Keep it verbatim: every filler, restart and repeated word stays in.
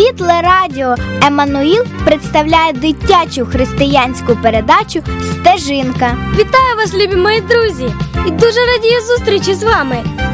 Світле радіо Еммануїл представляє дитячу християнську передачу «Стежинка». Вітаю вас, любі мої друзі! І дуже радію зустрічі з вами.